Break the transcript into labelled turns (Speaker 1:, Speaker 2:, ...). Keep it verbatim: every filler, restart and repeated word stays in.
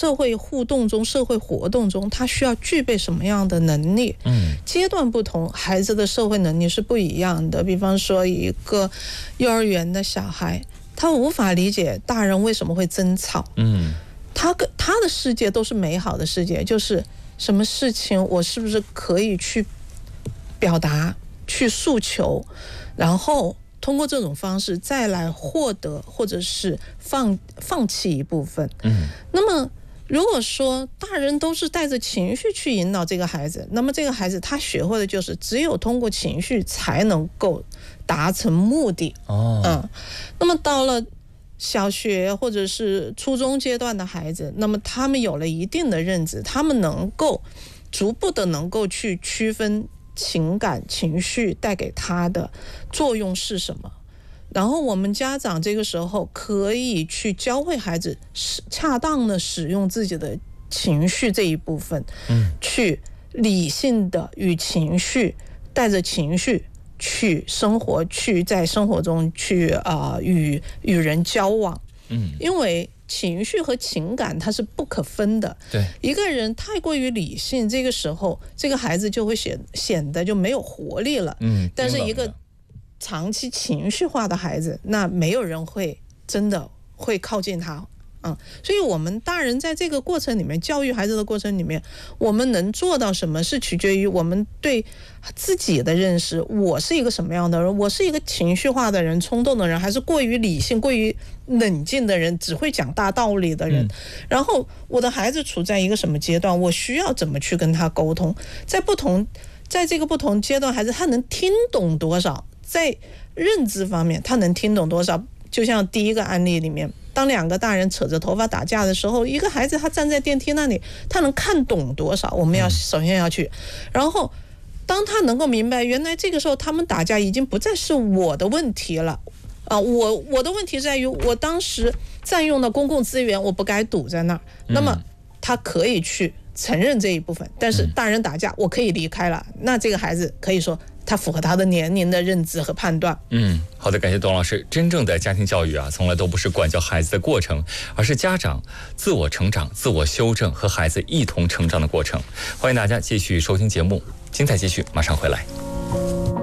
Speaker 1: 社会互动中、社会活动中，他需要具备什么样的能力？
Speaker 2: 嗯，
Speaker 1: 阶段不同，孩子的社会能力是不一样的。比方说，一个幼儿园的小孩，他无法理解大人为什么会争吵。
Speaker 2: 嗯，
Speaker 1: 他跟他的世界都是美好的世界，就是什么事情我是不是可以去表达、去诉求，然后通过这种方式再来获得，或者是放放弃一部分。
Speaker 2: 嗯，
Speaker 1: 那么如果说大人都是带着情绪去引导这个孩子，那么这个孩子他学会的就是只有通过情绪才能够达成目的。
Speaker 2: 哦，
Speaker 1: 嗯，那么到了小学或者是初中阶段的孩子，那么他们有了一定的认知，他们能够逐步的能够去区分情感情绪带给他的作用是什么，然后我们家长这个时候可以去教会孩子恰当的使用自己的情绪这一部分，
Speaker 2: 嗯，
Speaker 1: 去理性的与情绪，带着情绪去生活，去在生活中去啊、呃、与与人交往。
Speaker 2: 嗯，
Speaker 1: 因为情绪和情感它是不可分的。
Speaker 2: 对，
Speaker 1: 一个人太过于理性，这个时候这个孩子就会显显得就没有活力了。
Speaker 2: 嗯，
Speaker 1: 但是一个长期情绪化的孩子，那没有人会真的会靠近他。嗯，所以我们大人在这个过程里面，教育孩子的过程里面，我们能做到什么是取决于我们对自己的认识。我是一个什么样的人？我是一个情绪化的人、冲动的人，还是过于理性、过于冷静的人，只会讲大道理的人？嗯、然后我的孩子处在一个什么阶段？我需要怎么去跟他沟通？在不同，在这个不同阶段，孩子他能听懂多少？在认知方面，他能听懂多少？就像第一个案例里面，当两个大人扯着头发打架的时候，一个孩子他站在电梯那里，他能看懂多少？我们要首先要去，然后当他能够明白，原来这个时候他们打架已经不再是我的问题了啊，我我的问题在于我当时占用的公共资源，我不该堵在那儿。那么他可以去承认这一部分，但是大人打架，我可以离开了。那这个孩子可以说，他符合他的年龄的认知和判断。
Speaker 2: 嗯，好的，感谢董老师。真正的家庭教育啊，从来都不是管教孩子的过程，而是家长自我成长、自我修正和孩子一同成长的过程。欢迎大家继续收听节目，精彩继续，马上回来。